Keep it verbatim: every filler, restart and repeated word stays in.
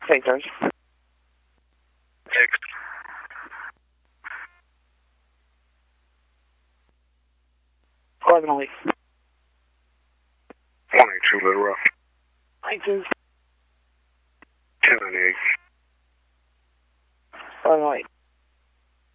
Saint George. Six. eleven oh eight. one eighty-two Little Rock. nine two. ten ninety-eight. eleven oh eight.